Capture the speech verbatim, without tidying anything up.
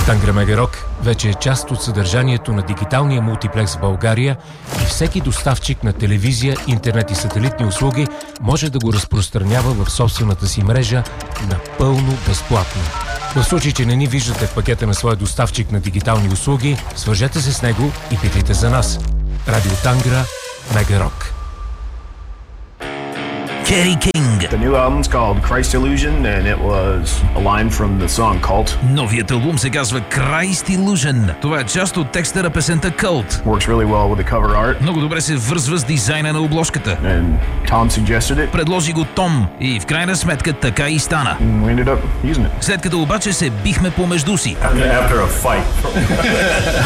Тангра Мега Рок вече е част от съдържанието на дигиталния мултиплекс в България и всеки доставчик на телевизия, интернет и сателитни услуги може да го разпространява в собствената си мрежа напълно безплатно. В случай, че не ни виждате в пакета на своя доставчик на дигитални услуги, свържете се с него и питайте за нас. Радио Тангра Мега Рок. Kerry King. The new album's called Christ Illusion and it was a line from the song Cult. Новият албум се казва Christ Illusion. Това е част от текста на песента Cult. Works really well with the cover art. Много добре се връзва с дизайна на обложката. And Tom suggested it. Предложи го Том и в крайна сметка така и стана. And we ended up using it. След като обаче се бихме помежду си. After a fight.